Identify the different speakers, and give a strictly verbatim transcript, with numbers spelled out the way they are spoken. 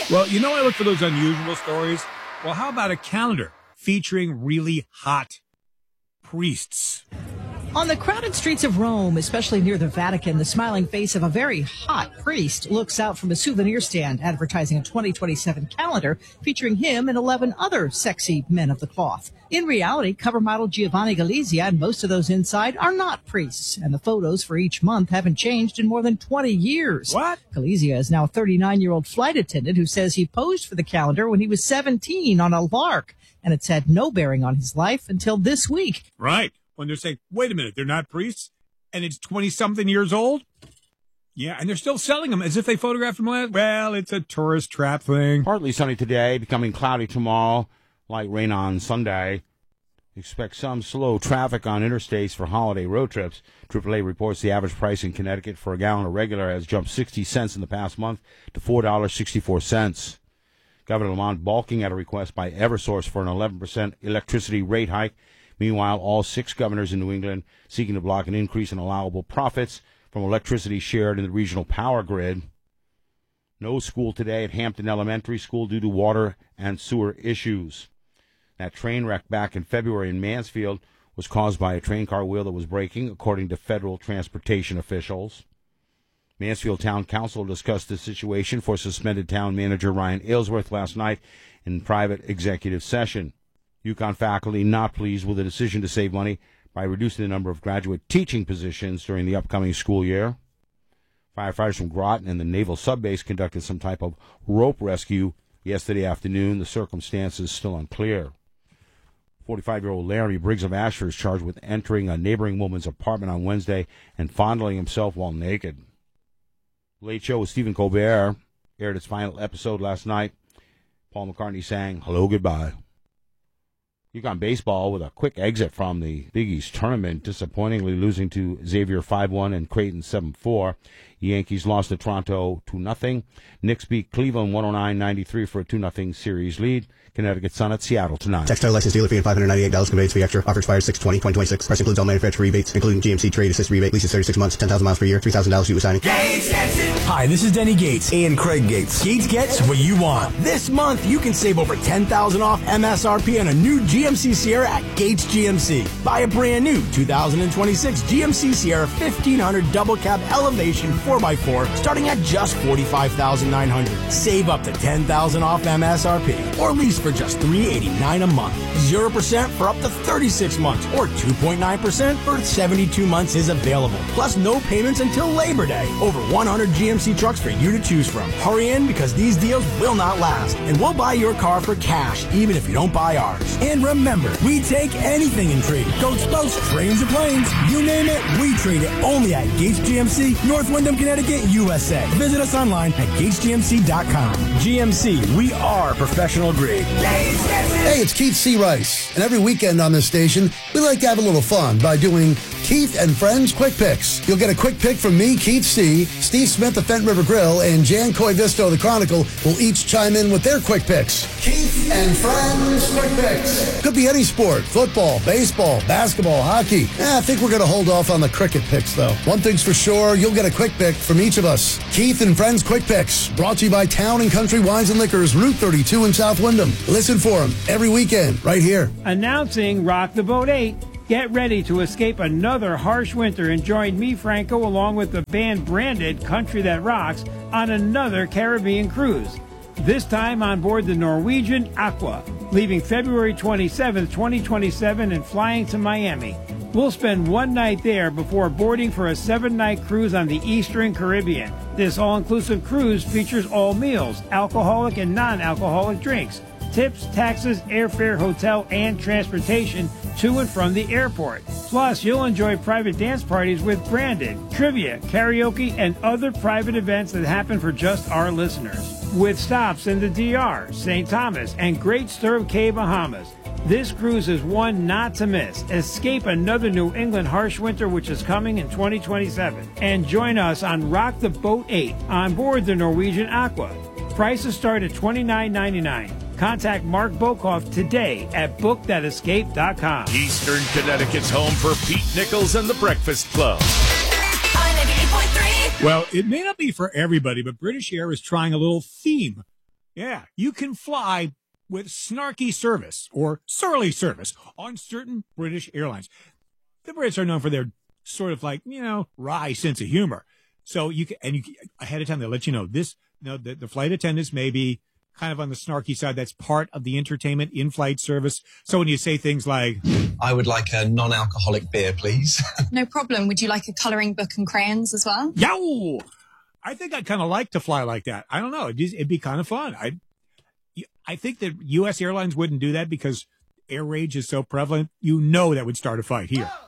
Speaker 1: Well, you know I look for those unusual stories. Well, how about a calendar featuring really hot priests?
Speaker 2: On the crowded streets of Rome, especially near the Vatican, the smiling face of a very hot priest looks out from a souvenir stand advertising a twenty twenty-seven calendar featuring him and eleven other sexy men of the cloth. In reality, cover model Giovanni Galizia and most of those inside are not priests, and the photos for each month haven't changed in more than twenty years.
Speaker 1: What?
Speaker 2: Galizia is now a thirty-nine-year-old flight attendant who says he posed for the calendar when he was seventeen on a lark, and it's had no bearing on his life until this week.
Speaker 1: Right. When they're saying, wait a minute, they're not priests, and it's twenty-something years old? Yeah, and they're still selling them as if they photographed them last. Well, it's a tourist trap thing.
Speaker 3: Partly sunny today, becoming cloudy tomorrow, light rain on Sunday. Expect some slow traffic on interstates for holiday road trips. triple A reports the average price in Connecticut for a gallon of regular has jumped sixty cents in the past month to four dollars and sixty-four cents. Governor Lamont balking at a request by Eversource for an eleven percent electricity rate hike. Meanwhile, all six governors in New England seeking to block an increase in allowable profits from electricity shared in the regional power grid. No school today at Hampton Elementary School due to water and sewer issues. That train wreck back in February in Mansfield was caused by a train car wheel that was breaking, according to federal transportation officials. Mansfield Town Council discussed the situation for suspended town manager Ryan Aylesworth last night in private executive session. UConn faculty not pleased with the decision to save money by reducing the number of graduate teaching positions during the upcoming school year. Firefighters from Groton and the Naval Subbase conducted some type of rope rescue yesterday afternoon. The circumstances still unclear. forty-five-year-old Larry Briggs of Ashford is charged with entering a neighboring woman's apartment on Wednesday and fondling himself while naked. Late Show with Stephen Colbert aired its final episode last night. Paul McCartney sang Hello Goodbye. UConn baseball with a quick exit from the Big East tournament, disappointingly losing to Xavier five one and Creighton seven four. Yankees lost to Toronto two nothing. Knicks beat Cleveland one oh nine ninety-three for a two nothing series lead. Connecticut Sun at Seattle tonight.
Speaker 4: Textile license dealer fee of five hundred ninety-eight dollars. Conveyance fee extra. Offer expires six twenty twenty twenty-six. Price includes all manufacturer rebates, including G M C trade assist rebate. Leases thirty-six months, ten thousand miles per year, three thousand dollars due with signing.
Speaker 5: Gates gets it. Hi, this is Denny Gates and Craig Gates. Gates gets what you want. This month, you can save over ten thousand dollars off M S R P on a new G M C Sierra at Gates G M C. Buy a brand new two thousand twenty-six G M C Sierra fifteen hundred double cab elevation four by four starting at just forty-five thousand nine hundred dollars. Save up to ten thousand dollars off M S R P or lease for just three hundred eighty-nine dollars a month. zero percent for up to thirty-six months or two point nine percent for seventy-two months is available. Plus no payments until Labor Day. Over one hundred G M C trucks for you to choose from. Hurry in because these deals will not last. And we'll buy your car for cash even if you don't buy ours. And remember, we take anything in trade. Coach boats, trains or planes. You name it, we trade it only at Gates G M C, North Windham, Connecticut, U S A. Visit us online at gates g m c dot com. G M C, we are professional grade.
Speaker 6: Hey, it's Keith C. Rice, and every weekend on this station, we like to have a little fun by doing Keith and Friends Quick Picks. You'll get a quick pick from me, Keith C., Steve Smith of Fenton River Grill, and Jan Coivisto of the Chronicle will each chime in with their quick picks. Keith and Friends Quick Picks. Could be any sport, football, baseball, basketball, hockey. Eh, I think we're going to hold off on the cricket picks, though. One thing's for sure, you'll get a quick pick from each of us. Keith and Friends Quick Picks, brought to you by Town and Country Wines and Liquors, Route thirty-two in South Windham. Listen for them every weekend, right here.
Speaker 7: Announcing Rock the Boat eight. Get ready to escape another harsh winter and join me, Franco, along with the band Branded Country That Rocks on another Caribbean cruise. This time on board the Norwegian Aqua, leaving February twenty-seventh, twenty twenty-seven and flying to Miami. We'll spend one night there before boarding for a seven-night cruise on the Eastern Caribbean. This all-inclusive cruise features all meals, alcoholic and non-alcoholic drinks, tips, taxes, airfare, hotel, and transportation to and from the airport. Plus, you'll enjoy private dance parties with Branded, trivia, karaoke, and other private events that happen for just our listeners. With stops in the D R, Saint Thomas, and Great Stirrup Cay, Bahamas. This cruise is one not to miss. Escape another New England harsh winter which is coming in twenty twenty-seven. And join us on Rock the Boat eight on board the Norwegian Aqua. Prices start at twenty-nine ninety-nine. Contact Mark Bokoff today at book that escape dot com.
Speaker 8: Eastern Connecticut's home for Pete Nichols and the Breakfast Club.
Speaker 1: Well, it may not be for everybody, but British Air is trying a little theme Yeah, you can fly with snarky service or surly service on certain British airlines. The Brits are known for their sort of like, you know, wry sense of humor. So you can, and you can, ahead of time, they'll let you know this, you know, the, the flight attendants may be kind of on the snarky side. That's part of the entertainment in-flight service. So when you say things like,
Speaker 9: I would like a non-alcoholic beer, please.
Speaker 10: No problem. Would you like a colouring book and crayons as well?
Speaker 1: yow, I think I'd kind of like to fly like that. I don't know. It'd, just, it'd be kind of fun. I, I think that U S airlines wouldn't do that because air rage is so prevalent. You know that would start a fight here.